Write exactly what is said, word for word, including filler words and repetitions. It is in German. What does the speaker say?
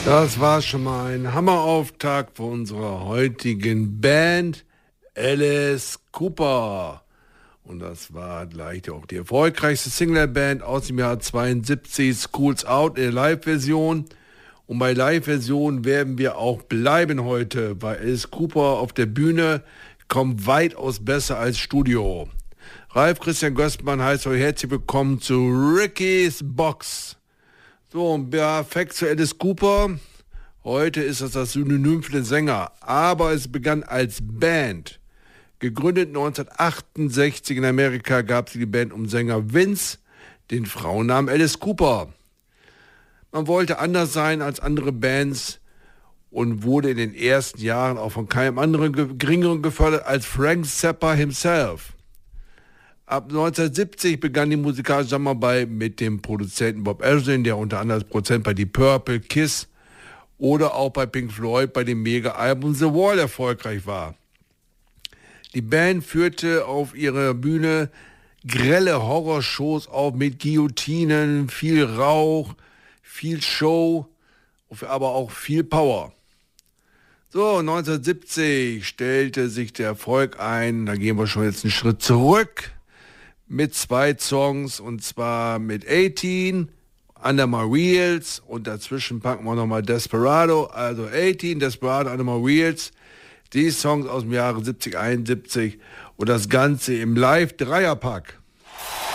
Das war schon mal ein Hammerauftakt für unsere heutigen Band Alice Cooper. Und das war gleich auch die erfolgreichste Single-Band aus dem Jahr zweiundsiebzig, Schools Out in der Live-Version. Und bei Live-Version werden wir auch bleiben heute, weil Alice Cooper auf der Bühne kommt weitaus besser als Studio. Ralf Christian Gößmann heißt euch herzlich willkommen zu Ricky's Box. So, und perfekt zu Alice Cooper. Heute ist das das Synonym für den Sänger, aber es begann als Band. Gegründet neunzehnhundertachtundsechzig in Amerika gab es die Band um Sänger Vince, den Frauennamen Alice Cooper. Man wollte anders sein als andere Bands und wurde in den ersten Jahren auch von keinem anderen geringeren gefördert als Frank Zappa himself. Ab neunzehnhundertsiebzig begann die musikalische Zusammenarbeit mit dem Produzenten Bob Ezrin, der unter anderem als Produzent bei Deep Purple, Kiss oder auch bei Pink Floyd bei dem Mega-Album The Wall erfolgreich war. Die Band führte auf ihrer Bühne grelle Horrorshows auf mit Guillotinen, viel Rauch, viel Show, aber auch viel Power. So, neunzehnhundertsiebzig stellte sich der Erfolg ein, da gehen wir schon jetzt einen Schritt zurück, mit zwei Songs, und zwar mit achtzehn, Under My Wheels, und dazwischen packen wir nochmal Desperado, also achtzehn, Desperado, Under My Wheels, die Songs aus dem Jahre siebzig, einundsiebzig und das Ganze im Live-Dreierpack.